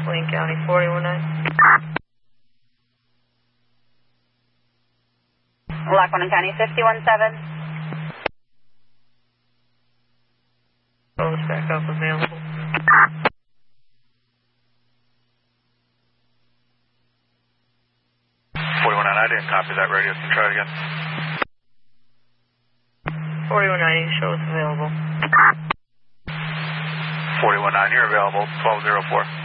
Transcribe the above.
Wayne County, 419. Lackawanna County, 517. Close back up available. 41 I didn't copy that radio. Can you try it again? 4190 shows available. 41-9, you're available. 1204.